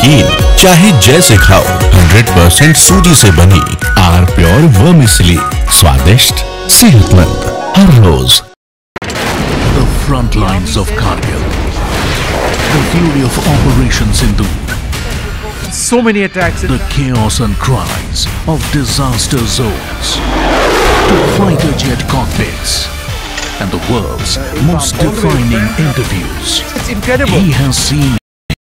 नमकीन चाहे जैसे खाओ, 100% सूजी से बनी आर प्योर वर्मिसेली, स्वादिष्ट, सेहतमंद हर रोज। The front lines of Kargil, the fury of Operation Sindoor, so many attacks, the chaos and cries of disaster zones, to fighter jet cockpits, and the world's most defining interviews. It's incredible. He has seen.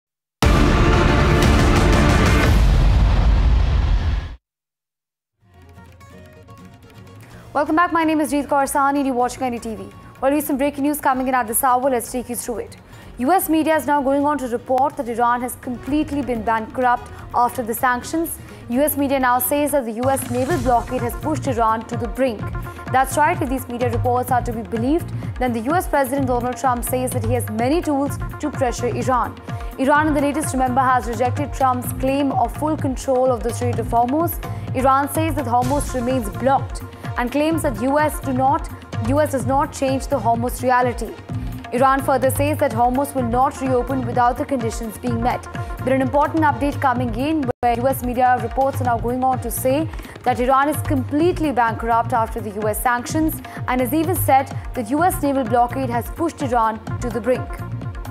Welcome back. My name is Jeet Kaur Sahani and you're watching NDTV. Well, recent breaking news coming in at this hour. Let's take you through it. US media is now going on to report that Iran has completely been bankrupt after the sanctions. US media now says that the US naval blockade has pushed Iran to the brink. That's right, if these media reports are to be believed, then the US President Donald Trump says that he has many tools to pressure Iran. Iran in the latest, remember, has rejected Trump's claim of full control of the Strait of Hormuz. Iran says that Hormuz remains blocked and claims that US does not change the Hormuz reality. Iran further says that Hormuz will not reopen without the conditions being met. But an important update coming in where US media reports are now going on to say that Iran is completely bankrupt after the US sanctions and has even said that US naval blockade has pushed Iran to the brink.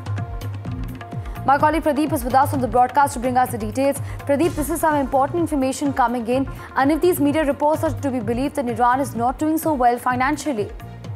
My colleague Pradeep is with us on the broadcast to bring us the details. Pradeep, this is some important information coming in, and if these media reports are to be believed, then Iran is not doing so well financially.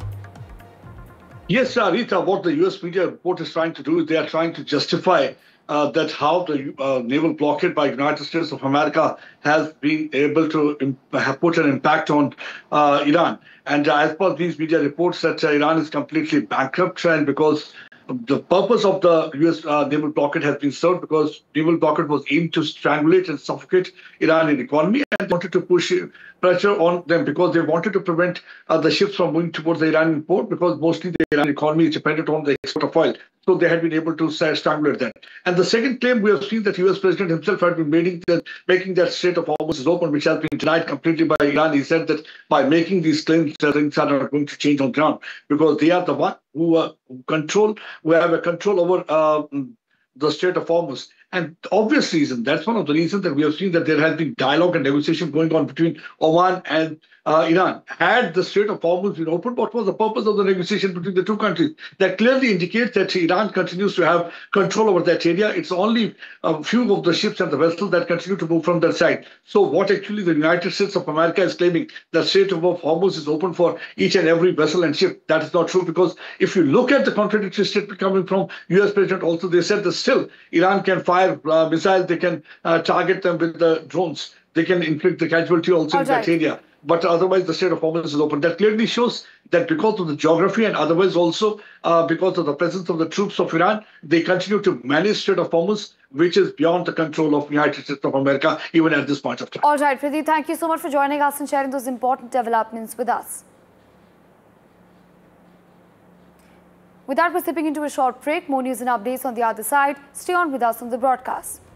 Yes, Rita, what the US media report is trying to do is they are trying to justify that how the naval blockade by United States of America has been able to have put an impact on Iran. And as per these media reports, that Iran is completely bankrupt, and because the purpose of the US naval blockade has been served, because naval blockade was aimed to strangulate and suffocate Iranian economy, and wanted to push pressure on them because they wanted to prevent the ships from moving towards the Iranian port, because mostly the Iranian economy is dependent on the export of oil. So they had been able to strangulate that. And the second claim, we have seen that US President himself had been making that Strait of Hormuz is open, which has been denied completely by Iran. He said that by making these claims, things are not going to change on ground, because they are the one who have a control over the Strait of Hormuz. And the obvious reason, that's one of the reasons that we have seen that there has been dialogue and negotiation going on between Oman and Iran. Had the Strait of Hormuz been opened, what was the purpose of the negotiation between the two countries? That clearly indicates that Iran continues to have control over that area. It's only a few of the ships and the vessels that continue to move from that side. So what actually the United States of America is claiming, that Strait of Hormuz is open for each and every vessel and ship, that is not true, because if you look at the contradictory statement coming from US President also, they said that still Iran can fire missiles, they can target them with the drones, they can inflict the casualty also in that area. But otherwise, the Strait of Hormuz is open. That clearly shows that because of the geography and otherwise also because of the presence of the troops of Iran, they continue to manage Strait of Hormuz, which is beyond the control of the United States of America, even at this point of time. All right, Pradeep, thank you so much for joining us and sharing those important developments with us. With that, we're stepping into a short break. More news and updates on the other side. Stay on with us on the broadcast.